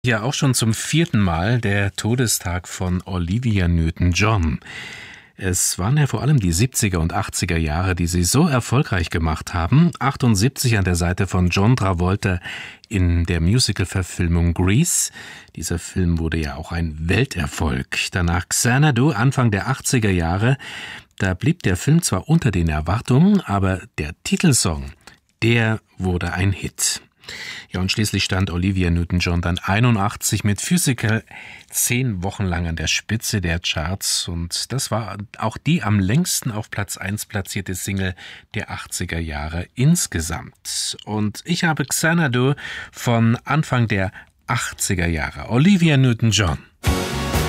Ja, auch schon zum 4. Mal der Todestag von Olivia Newton-John. Es waren ja vor allem die 70er und 80er Jahre, die sie so erfolgreich gemacht haben. 78 an der Seite von John Travolta in der Musical-Verfilmung Grease. Dieser Film wurde ja auch ein Welterfolg. Danach Xanadu, Anfang der 80er Jahre. Da blieb der Film zwar unter den Erwartungen, aber der Titelsong, der wurde ein Hit. Ja, und schließlich stand Olivia Newton-John dann 81 mit Physical 10 Wochen lang an der Spitze der Charts, und das war auch die am längsten auf Platz 1 platzierte Single der 80er Jahre insgesamt. Und ich habe Xanadu von Anfang der 80er Jahre. Olivia Newton-John.